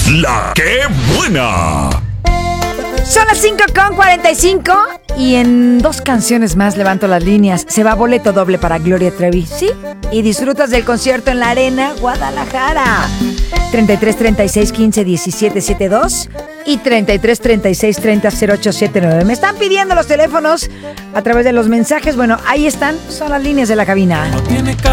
La que buena. Son las 5:45 y en 2 canciones más levanto las líneas. Se va boleto doble para Gloria Trevi, ¿sí? Y disfrutas del concierto en la Arena Guadalajara. 33 36 15 17 72 y 33 36 30 08 79. Me están pidiendo los teléfonos a través de los mensajes. Bueno, ahí están, son las líneas de la cabina. No tiene